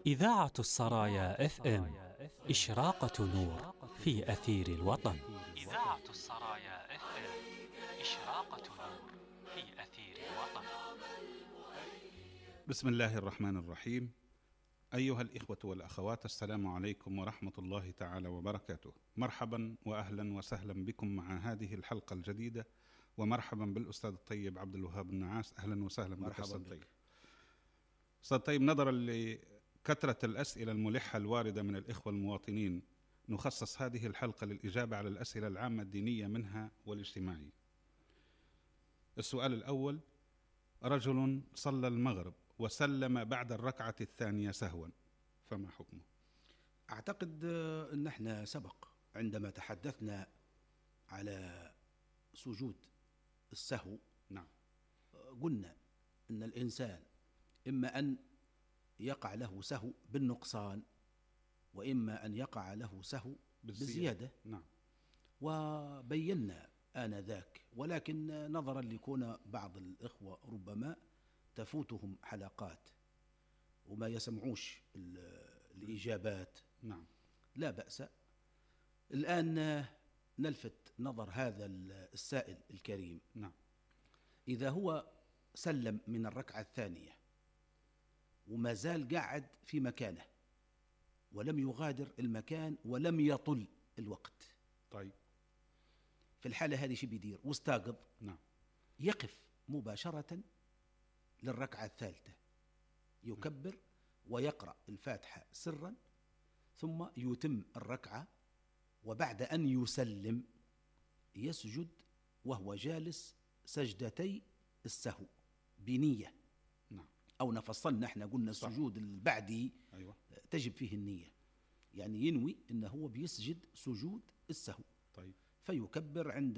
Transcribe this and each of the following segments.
إذاعة السرايا FM إشراقة نور في أثير الوطن. إذاعة السرايا FM إشراقة نور في أثير الوطن. بسم الله الرحمن الرحيم. أيها الإخوة والأخوات، السلام عليكم ورحمة الله تعالى وبركاته. مرحبا وأهلا وسهلا بكم مع هذه الحلقة الجديدة، ومرحبا بالأستاذ الطيب عبد الوهاب النعاس. أهلا وسهلا بك أستاذ الطيب. أستاذ الطيب، نظرا لكثرة الأسئلة الملحة الواردة من الإخوة المواطنين، نخصص هذه الحلقة للإجابة على الأسئلة العامة الدينية منها والاجتماعية. السؤال الأول: رجل صلى المغرب وسلم بعد الركعة الثانية سهوا، فما حكمه؟ أعتقد أن احنا سبق عندما تحدثنا على سجود السهو، نعم، قلنا أن الإنسان إما أن يقع له سهو بالنقصان، وإما أن يقع له سهو بالزيادة. نعم. وبينا آنذاك، ولكن نظرا لكون بعض الإخوة ربما تفوتهم حلقات وما يسمعوش الإجابات، نعم، لا بأس. الآن نلفت نظر هذا السائل الكريم. نعم. إذا هو سلم من الركعة الثانية وما زال قاعد في مكانه ولم يغادر المكان ولم يطل الوقت، طيب، في الحالة هذه شو بيدير؟ واستيقظ، نعم، يقف مباشرة للركعة الثالثة، يكبر ويقرأ الفاتحة سرا، ثم يتم الركعة، وبعد أن يسلم يسجد وهو جالس سجدتي السهو بنية. نعم. أو نفصلنا احنا قلنا السجود البعدي، أيوة، تجب فيه النية، يعني ينوي أنه هو بيسجد سجود السهو. طيب، فيكبر عند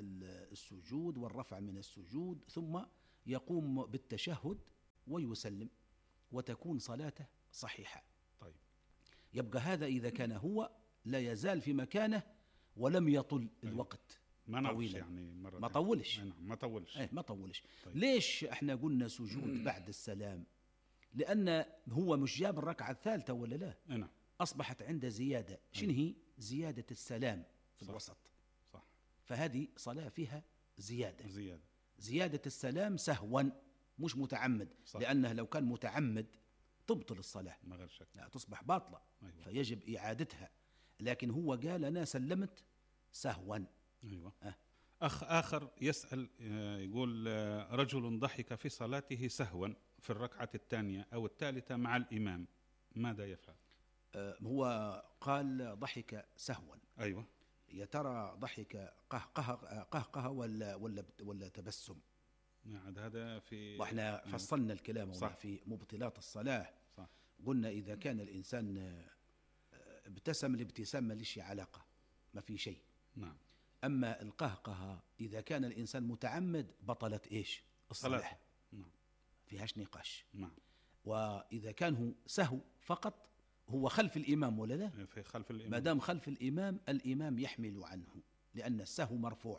السجود والرفع من السجود، ثم يقوم بالتشهد ويسلم، وتكون صلاته صحيحة. طيب، يبقى هذا إذا كان هو لا يزال في مكانه ولم يطل الوقت ما طويلا، يعني ما طولش. نعم، ما طولش. ما طولش. طيب. ليش احنا قلنا سجود بعد السلام؟ لأن هو مش جاب الركعة الثالثة ولا لا؟ نعم. أصبحت عنده زيادة. شنو هي؟ زيادة السلام في صح. الوسط. صح. فهذه صلاة فيها زيادة. زيادة السلام سهوا مش متعمد. صح. لأنه لو كان متعمد تبطل الصلاة، ما غير شك، لا تصبح باطلة. أيوة. فيجب إعادتها. لكن هو قال أنا سلمت سهوا. أيوة. أخ آخر يسأل، يقول: رجل ضحك في صلاته سهوا في الركعة الثانية أو الثالثة مع الإمام، ماذا يفعل؟ هو قال ضحك سهوا. أيوة. يا ترى ضحك قهقه ولا تبسم؟ نعم، هذا في، واحنا فصلنا الكلام في مبطلات الصلاة. صح. قلنا إذا كان الإنسان ابتسم، الابتسام ما ليش علاقة، ما في شيء. نعم. أما القهقه إذا كان الإنسان متعمد بطلت إيش؟ الصلاة. نعم. فيهاش نقاش. نعم. وإذا كان هو سهو فقط، هو خلف الإمام ولا لا؟ في خلف الإمام. ما دام خلف الإمام، الإمام يحمل عنه، لأن السهو مرفوع.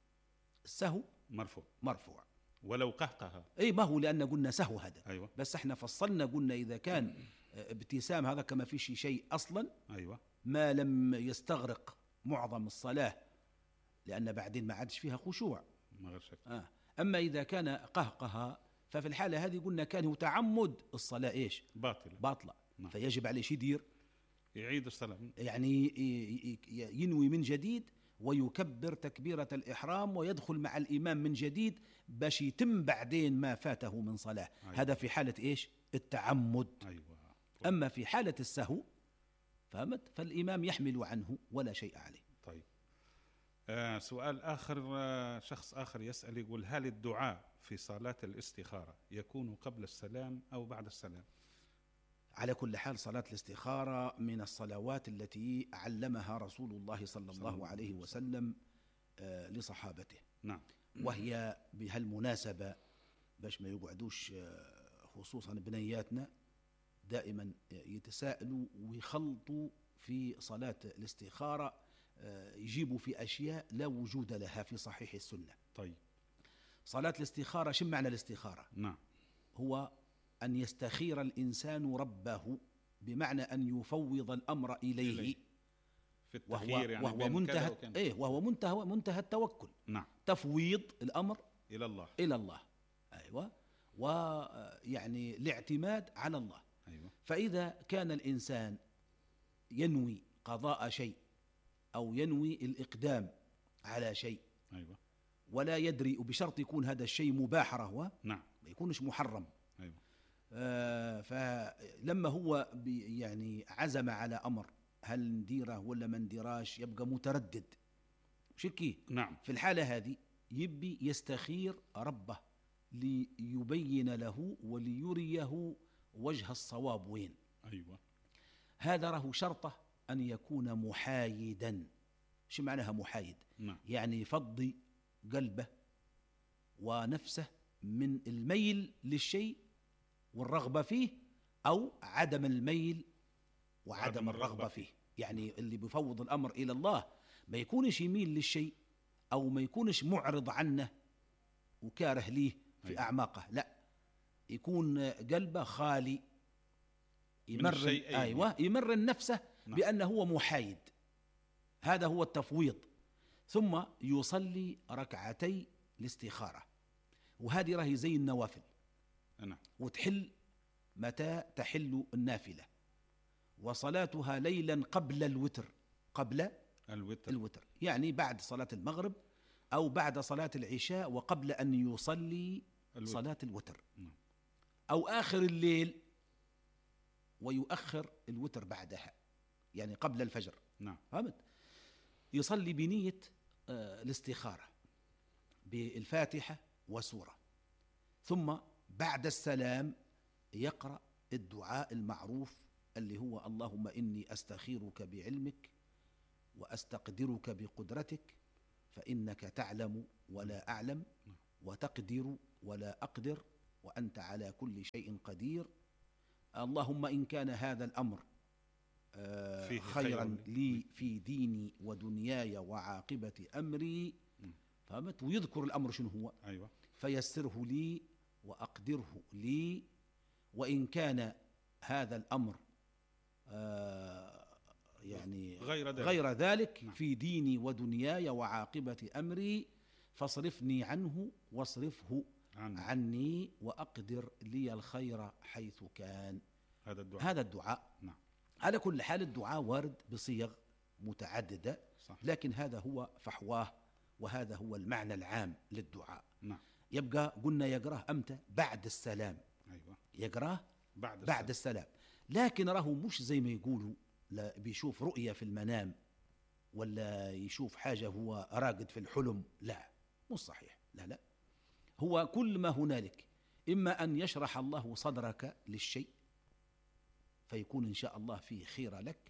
السهو مرفوع ولو قهقها. أي ما هو، لأن قلنا سهو هذا. أيوة. بس احنا فصلنا قلنا إذا كان ابتسام هذا كما فيش شيء أصلا. أيوة. ما لم يستغرق معظم الصلاة، لأن بعدين ما عادش فيها خشوع. ما غير شك. أما إذا كان قهقها ففي الحالة هذه قلنا كان هو تعمد، الصلاة إيش؟ باطلة. نعم. فيجب عليه يدير؟ يعيد الصلاة، يعني ينوي من جديد ويكبر تكبيرة الإحرام ويدخل مع الإمام من جديد باش يتم بعدين ما فاته من صلاة. أيوة. هذا في حالة إيش؟ التعمد. أيوة. أما في حالة السهو فهمت، فالإمام يحمل عنه ولا شيء عليه. طيب. سؤال آخر، شخص آخر يسأل، يقول: هل الدعاء في صلاة الاستخارة يكون قبل السلام أو بعد السلام؟ على كل حال صلاة الاستخارة من الصلوات التي علمها رسول الله صلى الله عليه وسلم لصحابته. نعم. وهي بهالمناسبة باش ما يقعدوش خصوصا بنياتنا دائما يتساءلوا ويخلطوا في صلاة الاستخارة، يجيبوا في أشياء لا وجود لها في صحيح السنة. طيب. صلاة الاستخارة، شو معنى الاستخارة؟ نعم. هو أن يستخير الإنسان ربه بمعنى أن يفوض الأمر إليه. في التخيير يعني وهو بين منتهى كذا وكذا. وهو منتهى التوكل. نعم. تفويض الأمر إلى الله. إلى الله. أيوة. ويعني الاعتماد على الله. أيوة. فإذا كان الإنسان ينوي قضاء شيء أو ينوي الإقدام على شيء، أيوة. ولا يدري، وبشرط يكون هذا الشيء مباح رهوة، نعم. ما يكونش محرم. أيوة. فلما هو يعني عزم على أمر، هل نديره ولا ما نديراش، يبقى متردد شكي. نعم. في الحالة هذه يبي يستخير ربه ليبين له وليريه وجه الصواب وين. أيوة. هذا له شرطه أن يكون محايدا. شو معناها محايد؟ نعم. يعني يفضي قلبه ونفسه من الميل للشيء والرغبة فيه، أو عدم الميل وعدم الرغبة فيه. يعني اللي بيفوض الأمر إلى الله ما يكونش يميل للشيء أو ما يكونش معرض عنه وكاره ليه في أيوة. أعماقه، لا، يكون قلبه خالي، يمرن. أيوة، يمرن نفسه. نعم. بأنه هو محايد. هذا هو التفويض. ثم يصلي ركعتي الاستخارة، وهذه راهي زي النوافل. نعم. وتحل متى تحل النافلة، وصلاتها ليلا قبل الوتر. قبل الوتر يعني بعد صلاة المغرب أو بعد صلاة العشاء وقبل أن يصلي صلاة الوتر. أو آخر الليل ويؤخر الوتر بعدها، يعني قبل الفجر. نعم. فهمت؟ يصلي بنية الاستخارة بالفاتحة وسورة، ثم بعد السلام يقرأ الدعاء المعروف اللي هو اللهم إني أستخيرك بعلمك وأستقدرك بقدرتك فإنك تعلم ولا أعلم وتقدر ولا أقدر وأنت على كل شيء قدير. اللهم إن كان هذا الأمر خيرا لي في ديني ودنياي وعاقبة أمري. فهمت؟ ويذكر الأمر شنو هو. أيوة. فيسره لي وأقدره لي، وإن كان هذا الأمر يعني غير ذلك في ديني ودنياي وعاقبة أمري فاصرفني عنه واصرفه عني وأقدر لي الخير حيث كان. هذا الدعاء. نعم. على كل حال الدعاء وارد بصيغ متعددة. صح. لكن هذا هو فحواه، وهذا هو المعنى العام للدعاء. نعم. يبقى قلنا يقراه أمتى؟ بعد السلام. أيوة. يقراه بعد السلام. لكن راه مش زي ما يقولوا لا بيشوف رؤية في المنام ولا يشوف حاجة هو راقد في الحلم، لا، مش صحيح. لا، هو كل ما هنالك إما أن يشرح الله صدرك للشيء فيكون إن شاء الله فيه خير لك،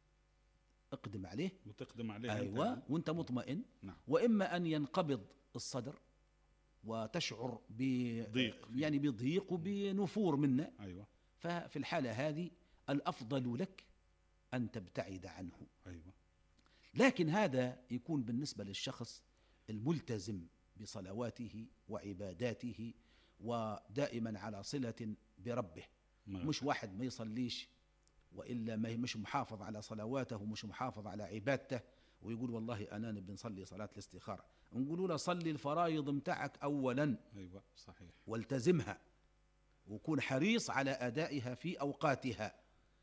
اقدم عليه وتقدم عليه. أيوة. وانت مطمئن. نعم. وإما أن ينقبض الصدر وتشعر بضيق، يعني بضيق وبنفور منه. أيوة. ففي الحالة هذه الأفضل لك أن تبتعد عنه. أيوة. لكن هذا يكون بالنسبة للشخص الملتزم بصلواته وعباداته ودائما على صلة بربه. مش واحد ما يصليش وإلا مش محافظ على صلواته ومش محافظ على عبادته ويقول والله أنا نبي نصلي صلاة الاستخارة. نقولوا له صلي الفرائض متاعك أولا. أيوة صحيح. والتزمها وكون حريص على أدائها في أوقاتها،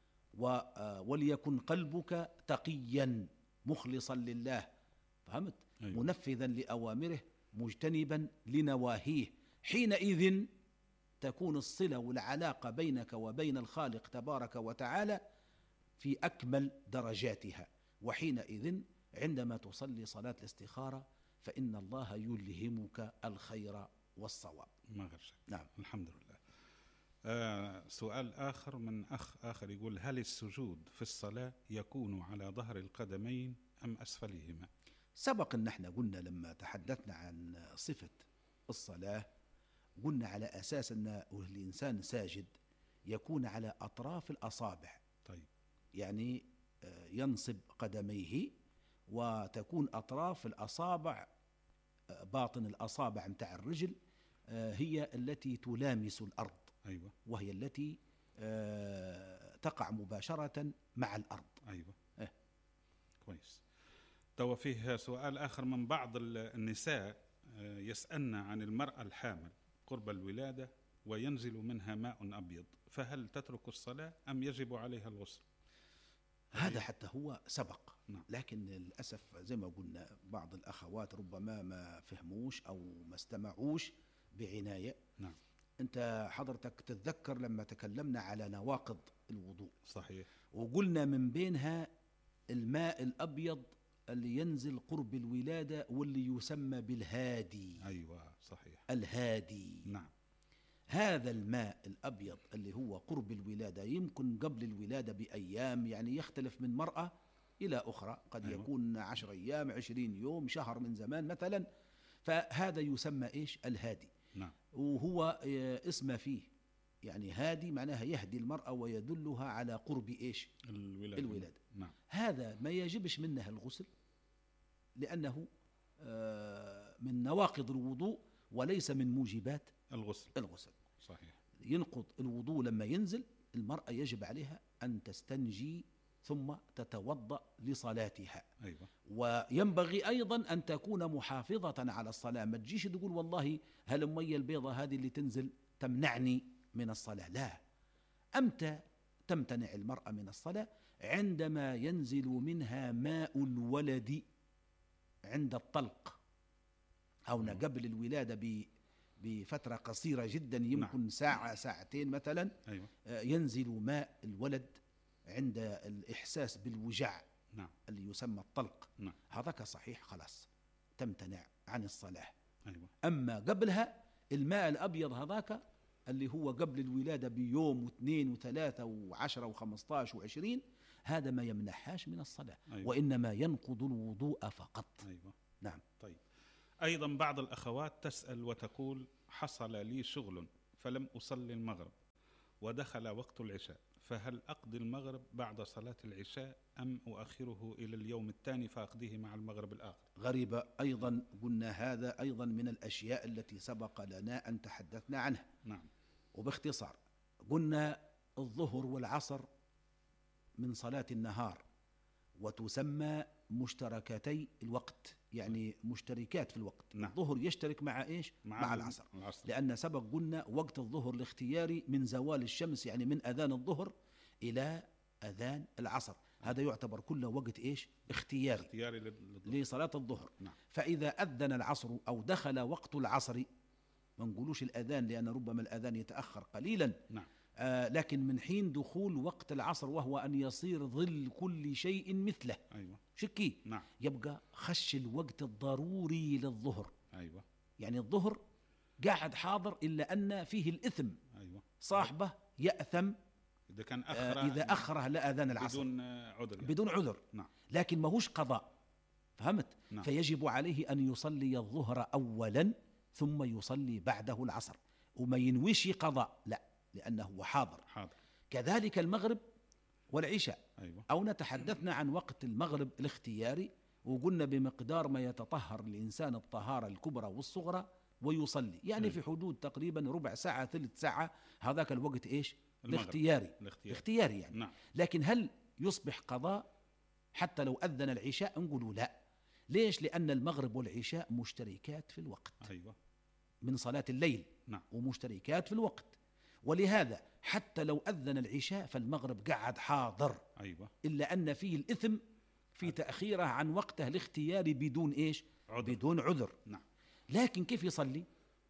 وليكن قلبك تقيا مخلصا لله. فهمت؟ أيوة. منفذا لأوامره مجتنبا لنواهيه. حينئذ تكون الصلة والعلاقة بينك وبين الخالق تبارك وتعالى في أكمل درجاتها. وحينئذ عندما تصلي صلاة الاستخارة فإن الله يلهمك الخير والصواب. ما غير شك. نعم. الحمد لله. سؤال آخر من أخ آخر يقول: هل السجود في الصلاة يكون على ظهر القدمين أم أسفلهما؟ سبق أن احنا قلنا لما تحدثنا عن صفة الصلاة قلنا على أساس أن الإنسان ساجد يكون على أطراف الأصابع. طيب. يعني ينصب قدميه وتكون أطراف الأصابع باطن الأصابع متاع الرجل هي التي تلامس الأرض. أيوة. وهي التي تقع مباشرة مع الأرض. أيوة. إيه. كويس. تو فيه سؤال آخر من بعض النساء يسألنا عن المرأة الحامل قرب الولادة وينزل منها ماء أبيض، فهل تترك الصلاة أم يجب عليها الغسل؟ هذا حتى هو سبق. نعم. لكن للأسف زي ما قلنا بعض الأخوات ربما ما فهموش أو ما استمعوش بعناية. نعم. أنت حضرتك تتذكر لما تكلمنا على نواقض الوضوء، صحيح، وقلنا من بينها الماء الأبيض اللي ينزل قرب الولادة واللي يسمى بالهادي. أيوة صحيح، الهادي. نعم. هذا الماء الأبيض اللي هو قرب الولادة يمكن قبل الولادة بأيام، يعني يختلف من مرأة إلى أخرى، قد أيوة. يكون 10 أيام 20 يوم شهر من زمان مثلا، فهذا يسمى إيش؟ الهادي. نعم. وهو اسم فيه، يعني هادي معناها يهدي المرأة ويدلها على قرب إيش؟ الولادة. نعم. هذا ما يجبش منه الغسل لأنه من نواقض الوضوء وليس من موجبات الغسل. صحيح. ينقض الوضوء لما ينزل المرأة يجب عليها أن تستنجي ثم تتوضأ لصلاتها. أيوة. وينبغي أيضا أن تكون محافظة على الصلاة، ما تجيش تقول والله هل المية البيضة هذه اللي تنزل تمنعني من الصلاة، لا. أمتى تمتنع المرأة من الصلاة؟ عندما ينزل منها ماء الولد عند الطلق أو قبل الولادة بفترة قصيرة جدا، يمكن نعم. ساعة ساعتين مثلا. أيوة. ينزل ماء الولد عند الإحساس بالوجع. نعم. اللي يسمى الطلق. نعم. هذاك صحيح خلاص تمتنع عن الصلاة. أيوة. أما قبلها الماء الأبيض هذاك اللي هو قبل الولادة بيوم واثنين وثلاثة وعشرة و15 و20، هذا ما يمنحهاش من الصلاة. أيوة. وإنما ينقض الوضوء فقط. أيوة. نعم. طيب، أيضا بعض الأخوات تسأل وتقول حصل لي شغل فلم أصلي المغرب ودخل وقت العشاء، فهل أقضي المغرب بعد صلاة العشاء أم أؤخره إلى اليوم الثاني فأقضيه مع المغرب الآخر؟ غريبة أيضا. قلنا هذا أيضا من الأشياء التي سبق لنا أن تحدثنا عنها. نعم. وباختصار قلنا الظهر والعصر من صلاة النهار وتسمى مشتركتي الوقت، يعني مشتركات في الوقت. نعم. الظهر يشترك مع إيش؟ مع العصر. العصر. لأن سبق قلنا وقت الظهر الاختياري من زوال الشمس، يعني من أذان الظهر إلى أذان العصر. هذا يعتبر كله وقت إيش؟ اختياري لصلاة الظهر. نعم. فإذا أذن العصر أو دخل وقت العصر، ما نقولوش الأذان لأن ربما الأذان يتأخر قليلا. نعم. لكن من حين دخول وقت العصر وهو أن يصير ظل كل شيء مثله. أيوة. شكي. نعم. يبقى خش الوقت الضروري للظهر. أيوة. يعني الظهر قاعد حاضر إلا أن فيه الإثم. أيوة. صاحبه يأثم إذا أخره لأذان العصر بدون عذر. نعم. لكن ما هوش قضاء، فهمت؟ نعم. فيجب عليه أن يصلي الظهر أولا ثم يصلي بعده العصر، وما ينويش قضاء، لا، لأنه هو حاضر. كذلك المغرب والعشاء. أيوة. أو نتحدثنا عن وقت المغرب الاختياري، وقلنا بمقدار ما يتطهر الإنسان الطهارة الكبرى والصغرى ويصلي، يعني أيوة. في حدود تقريبا ربع ساعة ثلث ساعة، هذاك الوقت إيش؟ الاختياري يعني. نعم. لكن هل يصبح قضاء حتى لو أذن العشاء؟ نقول لا. ليش؟ لأن المغرب والعشاء مشتركات في الوقت. أيوة. من صلاة الليل. نعم. ومشتركات في الوقت، ولهذا حتى لو أذن العشاء فالمغرب قعد حاضر. أيوة. إلا أن فيه الإثم في تأخيره عن وقته الاختياري بدون إيش؟ بدون عذر. نعم. لكن كيف يصلي؟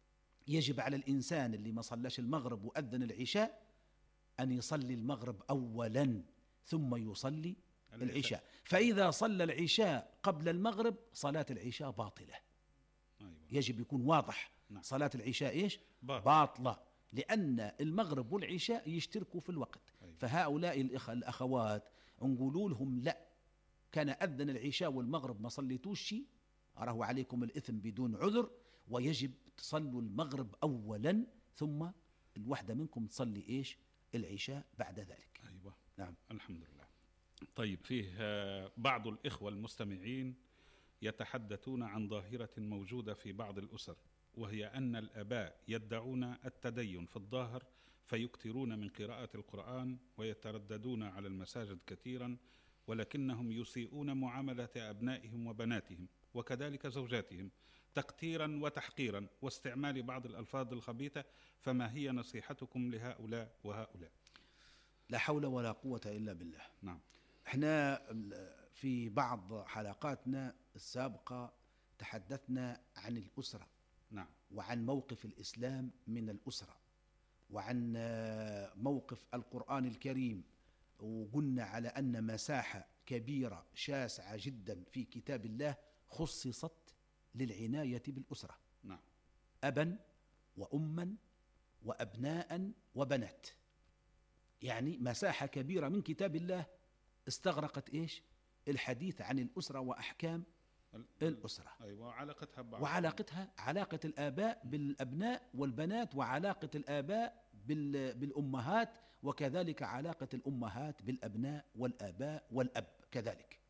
يجب على الإنسان اللي ما صلىش المغرب وأذن العشاء أن يصلي المغرب أولا ثم يصلي العشاء. فإذا صلى العشاء قبل المغرب صلاة العشاء باطلة. أيوة. يجب يكون واضح. نعم. صلاة العشاء إيش؟ باطلة، لأن المغرب والعشاء يشتركوا في الوقت. أيوة. فهؤلاء الأخوات نقول لهم لا، كان أذن العشاء والمغرب ما صليتوش شيء، أراه عليكم الإثم بدون عذر، ويجب تصلوا المغرب أولا ثم الوحدة منكم تصلي إيش؟ العشاء بعد ذلك. أيوة. نعم. الحمد لله. طيب، فيه بعض الإخوة المستمعين يتحدثون عن ظاهرة موجودة في بعض الأسر، وهي أن الآباء يدعون التدين في الظاهر فيكثرون من قراءة القرآن ويترددون على المساجد كثيرا، ولكنهم يسيئون معاملة أبنائهم وبناتهم وكذلك زوجاتهم تقتيرا وتحقيرا واستعمال بعض الألفاظ الخبيثة. فما هي نصيحتكم لهؤلاء وهؤلاء؟ لا حول ولا قوة إلا بالله. نعم. احنا في بعض حلقاتنا السابقة تحدثنا عن الأسرة، نعم، وعن موقف الإسلام من الأسرة، وعن موقف القرآن الكريم، وقلنا على أن مساحة كبيرة شاسعة جدا في كتاب الله خصصت للعناية بالأسرة، نعم، أبا وأما وأبناء وبنات. يعني مساحة كبيرة من كتاب الله استغرقت إيش؟ الحديث عن الأسرة وأحكام الأسرة. أيوة، وعلاقتها ببعض، وعلاقتها علاقة الآباء بالأبناء والبنات، وعلاقة الآباء بالأمهات، وكذلك علاقة الأمهات بالأبناء والآباء والأب كذلك.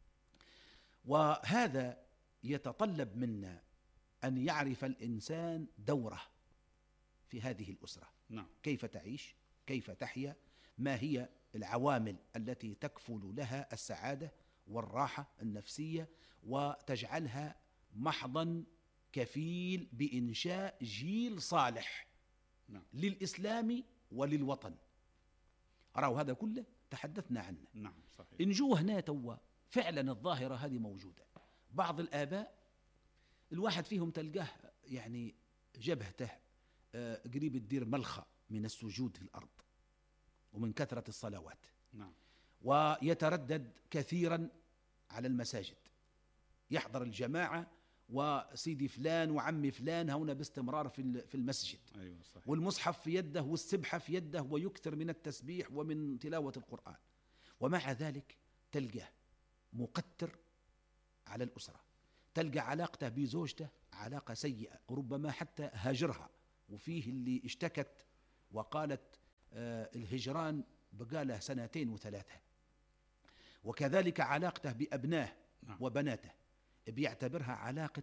وهذا يتطلب منا أن يعرف الإنسان دوره في هذه الأسرة. نعم. كيف تعيش، كيف تحيا، ما هي العوامل التي تكفل لها السعادة والراحة النفسية وتجعلها محضا كفيل بإنشاء جيل صالح. نعم. للإسلام وللوطن. أروا هذا كله تحدثنا عنه. نعم، صحيح. إنجو هنا توا فعلا الظاهرة هذه موجودة. بعض الآباء الواحد فيهم تلقاه يعني جبهته قريب الدير ملخى من السجود في الأرض ومن كثرة الصلوات. نعم. ويتردد كثيرا على المساجد، يحضر الجماعة وسيدي فلان وعمي فلان هنا باستمرار في المسجد. أيوة، صحيح. والمصحف في يده والسبحة في يده ويكثر من التسبيح ومن تلاوة القرآن، ومع ذلك تلقاه مقتر على الأسرة، تلقى علاقته بزوجته علاقة سيئة، ربما حتى هاجرها. وفيه اللي اشتكت وقالت الهجران بقاله 2 و3. وكذلك علاقته بأبناه وبناته بيعتبرها علاقة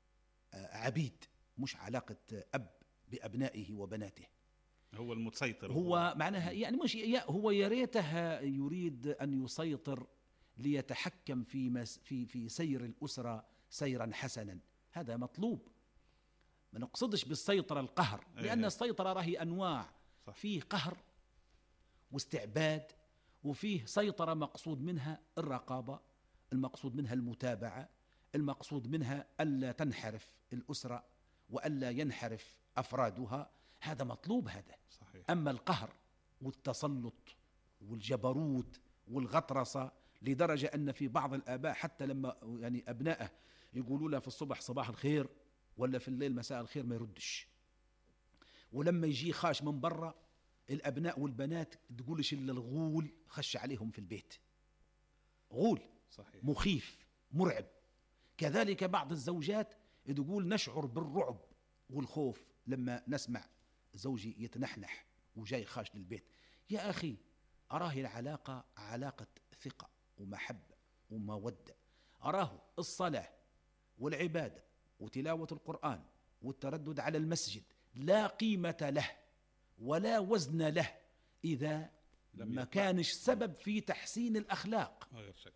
عبيد، مش علاقة أب بأبنائه وبناته. هو المتسيطر، هو معناها يعني مش هو يريتها يريد أن يسيطر ليتحكم في سير الأسرة سيرا حسنا. هذا مطلوب. ما نقصدش بالسيطرة القهر، لأن السيطرة راهي أنواع. صح. فيه قهر واستعباد، وفيه سيطرة مقصود منها الرقابة، المقصود منها المتابعة، المقصود منها ألا تنحرف الأسرة وألا ينحرف أفرادها. هذا مطلوب هذا. صحيح. أما القهر والتسلط والجبروت والغطرسة لدرجة أن في بعض الآباء حتى لما يعني أبنائه يقولوا له في الصبح صباح الخير ولا في الليل مساء الخير ما يردش، ولما يجي خاش من برا الأبناء والبنات تقولش إلا الغول خش عليهم في البيت. غول. صحيح. مخيف مرعب. كذلك بعض الزوجات تقول نشعر بالرعب والخوف لما نسمع زوجي يتنحنح وجاي خاش للبيت. يا أخي أراه العلاقة علاقة ثقة ومحبة ومودة. أراه الصلاة والعبادة وتلاوة القرآن والتردد على المسجد لا قيمة له ولا وزن له إذا ما كانش سبب في تحسين الأخلاق.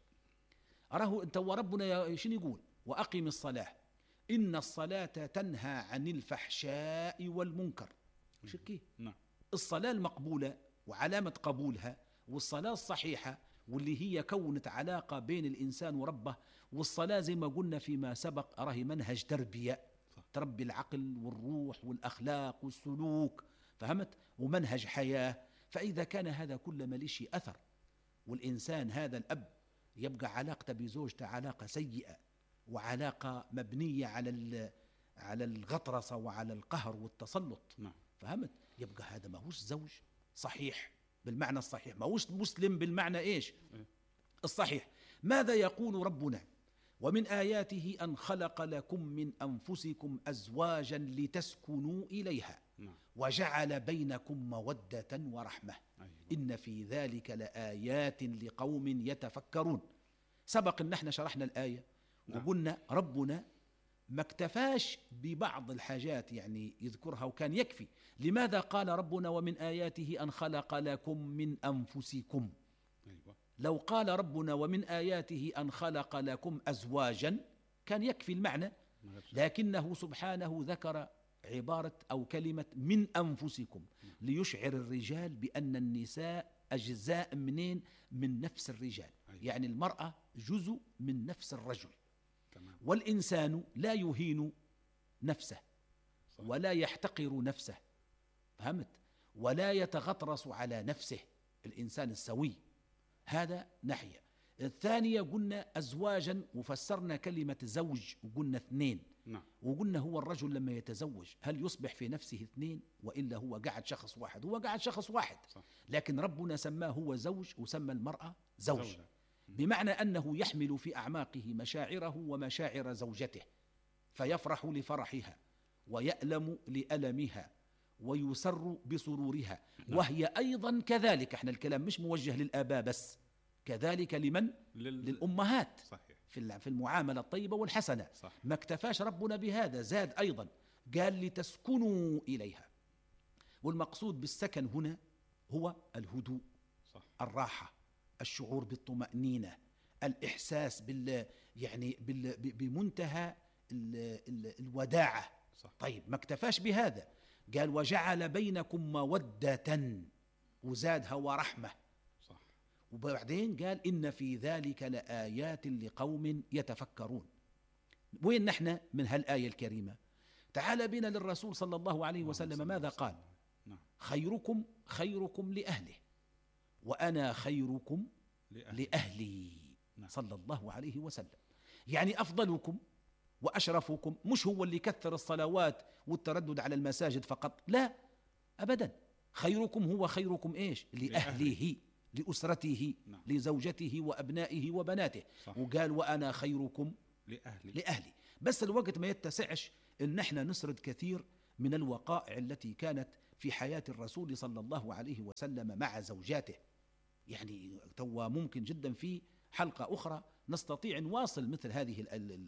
أراه أنت وربنا شنو يقول؟ وأقم الصلاة إن الصلاة تنهى عن الفحشاء والمنكر. شكي؟ نعم. الصلاة المقبولة وعلامة قبولها والصلاة الصحيحة واللي هي كونت علاقة بين الإنسان وربه. والصلاة زي ما قلنا فيما سبق أراه منهج تربية، تربي العقل والروح والأخلاق والسلوك، فهمت؟ ومنهج حياة. فإذا كان هذا كل ما ليش أثر والإنسان هذا الأب يبقى علاقته بزوجته علاقة سيئة وعلاقة مبنية على الغطرسة وعلى القهر والتسلط، فهمت؟ يبقى هذا ما هوش زوج صحيح بالمعنى الصحيح، ما هوش مسلم بالمعنى إيش؟ الصحيح. ماذا يقول ربنا؟ ومن آياته أن خلق لكم من أنفسكم أزواجا لتسكنوا إليها وجعل بينكم مودة ورحمة إن في ذلك لآيات لقوم يتفكرون. سبق أن احنا شرحنا الآية وقلنا ربنا ما اكتفاش ببعض الحاجات يعني يذكرها وكان يكفي. لماذا قال ربنا ومن آياته أن خلق لكم من أنفسكم؟ أيوة. لو قال ربنا ومن آياته أن خلق لكم أزواجا كان يكفي المعنى، لكنه سبحانه ذكر عبارة أو كلمة من أنفسكم ليشعر الرجال بأن النساء أجزاء منين؟ من نفس الرجال. يعني المرأة جزء من نفس الرجل. والإنسان لا يهين نفسه ولا يحتقر نفسه، فهمت؟ ولا يتغطرس على نفسه، الإنسان السوي. هذا ناحية. الثانية قلنا أزواجا، وفسرنا كلمة زوج وقلنا اثنين. نعم. وقلنا هو الرجل لما يتزوج هل يصبح في نفسه اثنين وإلا هو قاعد شخص واحد؟ هو قاعد شخص واحد. صح. لكن ربنا سماه هو زوج وسمى المرأة زوج. بمعنى أنه يحمل في أعماقه مشاعره ومشاعر زوجته، فيفرح لفرحها ويألم لألمها ويسر بسرورها. وهي أيضا كذلك. احنا الكلام مش موجه للآباء بس، كذلك لمن؟ للأمهات. صحيح. في المعاملة الطيبة والحسنة. صح. ما اكتفاش ربنا بهذا، زاد أيضا قال لتسكنوا إليها. والمقصود بالسكن هنا هو الهدوء. صح. الراحة، الشعور بالطمأنينة، الإحساس بمنتهى الوداعة. صح. طيب ما اكتفاش بهذا، قال وجعل بينكم مودة، وزادها ورحمة. صح. وبعدين قال إن في ذلك لآيات لقوم يتفكرون. وين نحن من هالآية الكريمة؟ تعال بنا للرسول صلى الله عليه وسلم، ماذا قال؟ خيركم خيركم لأهله وأنا خيركم لأهلي. صلى الله عليه وسلم. يعني أفضلكم وأشرفكم مش هو اللي كثر الصلوات والتردد على المساجد فقط، لا أبدا. خيركم هو خيركم إيش؟ لأهله، لأسرته، لزوجته وأبنائه وبناته. صح. وقال وأنا خيركم لأهلي. بس الوقت ما يتسعش إن احنا نسرد كثير من الوقائع التي كانت في حياة الرسول صلى الله عليه وسلم مع زوجاته. يعني توا ممكن جدا في حلقة أخرى نستطيع نواصل مثل هذه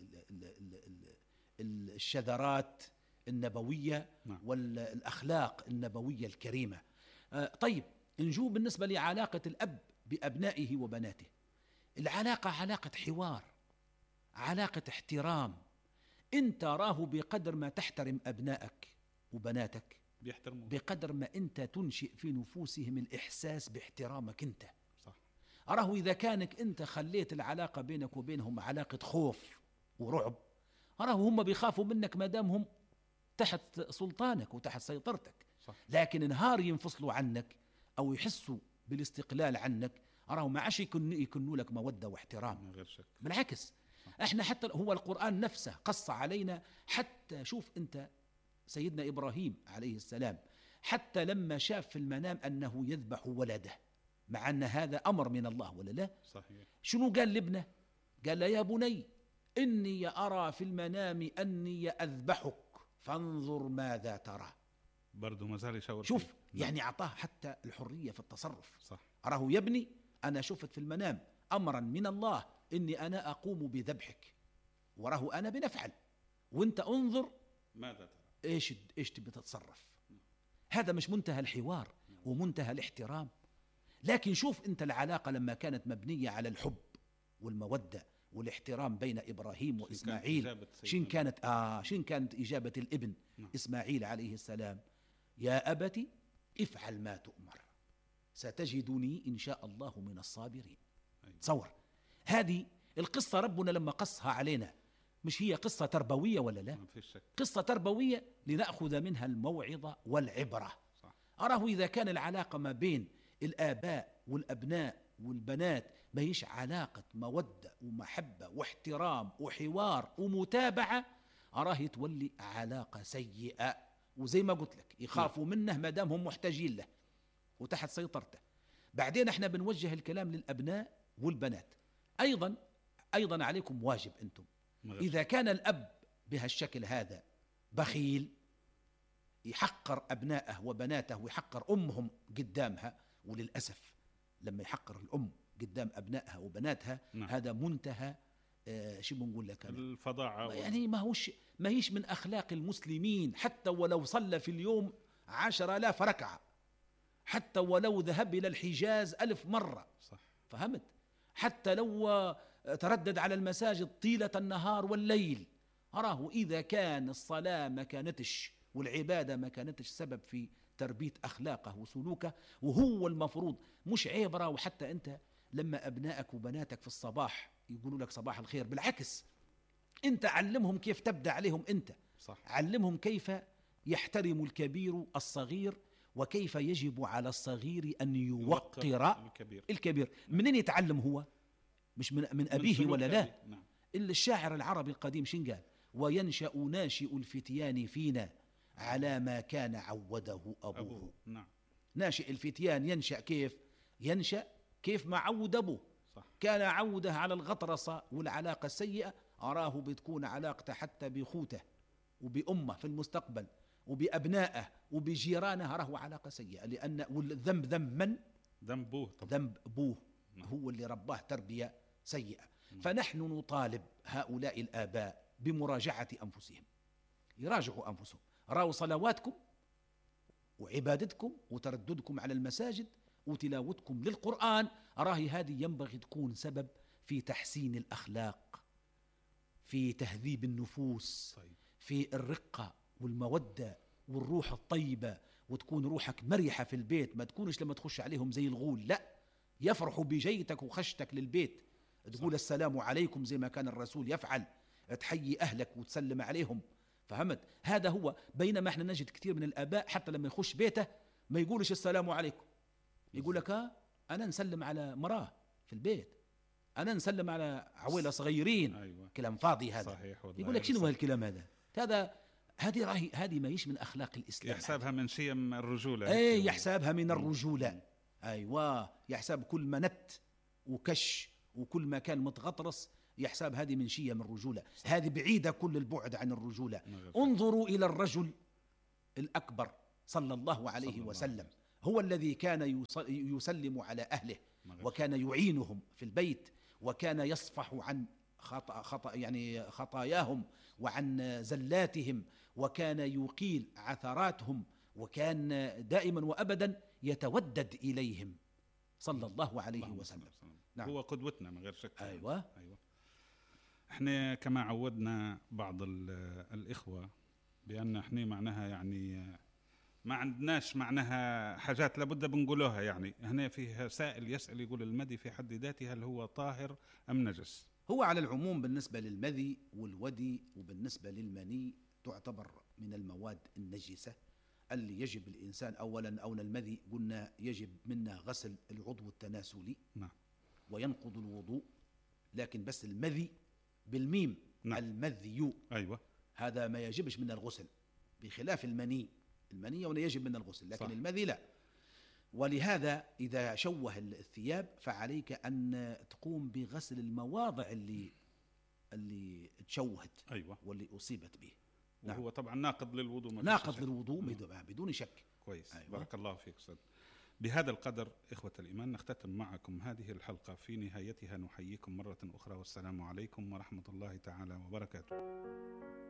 الشذرات النبوية والأخلاق النبوية الكريمة. طيب نجو بالنسبة لعلاقة الأب بأبنائه وبناته. العلاقة علاقة حوار، علاقة احترام. انت راه بقدر ما تحترم أبنائك وبناتك بقدر ما انت تنشئ في نفوسهم الإحساس باحترامك انت. صح. أراه إذا كانك انت خليت العلاقة بينك وبينهم علاقة خوف ورعب، أراه هم بيخافوا منك ما دامهم تحت سلطانك وتحت سيطرتك. صح. لكن نهار ينفصلوا عنك أو يحسوا بالاستقلال عنك، أراه ما عاش يكنوا لك مودة واحترام. غير شك. بالعكس. احنا حتى هو القرآن نفسه قص علينا. حتى شوف انت سيدنا إبراهيم عليه السلام، حتى لما شاف في المنام أنه يذبح ولده، مع أن هذا أمر من الله ولا لا؟ صحيح. شنو قال لابنه؟ قال يا بني إني أرى في المنام أني أذبحك فانظر ماذا ترى. برضو ما زال يشاور. شوف يعني أعطاه حتى الحرية في التصرف. صح. أراه يا ابني أنا شفت في المنام أمرا من الله إني أنا أقوم بذبحك، وراه أنا بنفعل، وانت انظر ماذا ترى، ايش تبي تتصرف. هذا مش منتهى الحوار ومنتهى الاحترام. لكن شوف انت العلاقة لما كانت مبنية على الحب والمودة والاحترام بين إبراهيم وإسماعيل، شين كانت إجابة الابن إسماعيل عليه السلام؟ يا أبت افعل ما تؤمر ستجدني إن شاء الله من الصابرين. تصور هذه القصة ربنا لما قصها علينا، مش هي قصة تربوية ولا لا؟ قصة تربوية لنأخذ منها الموعظة والعبرة. أراه إذا كان العلاقة ما بين الآباء والأبناء والبنات ما هيش علاقة مودة ومحبة واحترام وحوار ومتابعة، أراه تولي علاقة سيئة. وزي ما قلت لك يخافوا منه ما دام هم محتاجين له وتحت سيطرته. بعدين احنا بنوجه الكلام للأبناء والبنات أيضا عليكم واجب أنتم. إذا كان الأب بهالشكل هذا بخيل، يحقر أبنائه وبناته ويحقر أمهم قدامها، وللأسف لما يحقر الأم قدام أبنائها وبناتها هذا منتهى شو بنقول لك أنا؟ الفظاعة يعني ما هيش من أخلاق المسلمين، حتى ولو صلى في اليوم 10,000 ركعة، حتى ولو ذهب إلى الحجاز 1000 مرة، صح. فهمت؟ حتى لو تردد على المساجد طيلة النهار والليل، أراه إذا كان الصلاة ما كانتش والعبادة ما كانتش سبب في تربية أخلاقه وسلوكه، وهو المفروض مش عبرة. وحتى أنت لما أبنائك وبناتك في الصباح يقولوا لك صباح الخير، بالعكس أنت علمهم كيف تبدأ عليهم، أنت صح. علمهم كيف يحترم الكبير الصغير، وكيف يجب على الصغير أن يوقر الكبير. منين يتعلم هو؟ مش من أبيه ولا لا؟ نعم. الشاعر العربي القديم شن قال؟ وينشأ ناشئ الفتيان فينا على ما كان عوده أبوه. نعم. ناشئ الفتيان ينشأ كيف؟ ينشأ كيف ما عود أبوه. صح. كان عوده على الغطرسة والعلاقة السيئة، أراه بتكون علاقته حتى بخوته وبأمه في المستقبل وبأبنائه وبجيرانه، أراه علاقة سيئة، لأن والذنب ذنب من؟ ذنب أبوه طبعا. ذنب أبوه. هو اللي رباه تربية سيئة. فنحن نطالب هؤلاء الآباء بمراجعة أنفسهم، يراجعوا أنفسهم، راوا صلواتكم وعبادتكم وترددكم على المساجد وتلاوتكم للقرآن، أراهي هذه ينبغي تكون سبب في تحسين الأخلاق، في تهذيب النفوس، طيب. في الرقة والمودة والروح الطيبة، وتكون روحك مريحة في البيت، ما تكونش لما تخش عليهم زي الغول، لا، يفرحوا بجيتك وخشتك للبيت، تقول السلام عليكم زي ما كان الرسول يفعل، تحيي أهلك وتسلم عليهم، فهمت؟ هذا هو. بينما احنا نجد كثير من الآباء حتى لما يخش بيته ما يقولش السلام عليكم، يقول لك أنا نسلم على مراه في البيت، أنا نسلم على عويلة صغيرين. أيوة. كلام فاضي هذا. صحيح والله. يقول لك شنو هالكلام هذا؟ هذه ما يش من أخلاق الإسلام. يحسبها من شيم الرجولة. أي يحسبها من الرجولة. أيوة، يحسب كل ما نت وكش وكل ما كان متغطرس يحسب هذه من شيم الرجولة. هذه بعيدة كل البعد عن الرجولة. انظروا إلى الرجل الأكبر صلى الله عليه وسلم، هو الذي كان يسلم على أهله، وكان يعينهم في البيت، وكان يصفح عن خطاياهم وعن زلاتهم، وكان يقيل عثراتهم، وكان دائما وأبدا يتودد إليهم صلى الله عليه وسلم. نعم. هو قدوتنا من غير شك. أيوة. احنا كما عودنا بعض الإخوة بأن احنا معناها يعني ما عندناش معناها حاجات لابد بنقولوها. يعني هنا فيه سائل يسأل يقول المذي في حد ذاته هل هو طاهر أم نجس؟ هو على العموم بالنسبة للمذي والودي وبالنسبة للمني تعتبر من المواد النجسة اللي يجب الإنسان أولا المذي قلنا يجب منا غسل العضو التناسلي. نعم. وينقض الوضوء، لكن بس المذي بالميم. نعم. المذي. أيوة. هذا ما يجبش من الغسل، بخلاف المني هنا يجب من الغسل، لكن صح. المذي لا. ولهذا إذا شوه الثياب فعليك أن تقوم بغسل المواضع اللي تشوهت. أيوة. واللي أصيبت به. وهو طبعا ناقض للوضوء. ناقض للوضوء بدون شك. كويس. أيوة. بارك الله فيك أستاذ. بهذا القدر إخوة الإيمان نختتم معكم هذه الحلقة، في نهايتها نحييكم مرة أخرى، والسلام عليكم ورحمة الله تعالى وبركاته.